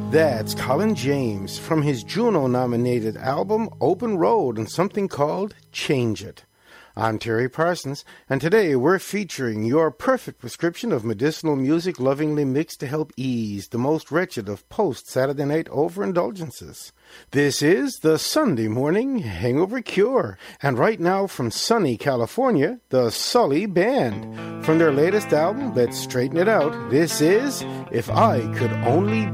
That's Colin James from his Juno-nominated album Open Road and something called Change It. I'm Terry Parsons, and today we're featuring your perfect prescription of medicinal music lovingly mixed to help ease the most wretched of post-Saturday night overindulgences. This is the Sunday Morning Hangover Cure, and right now from sunny California, the Sully Band. From their latest album, Let's Straighten It Out, this is If I Could Only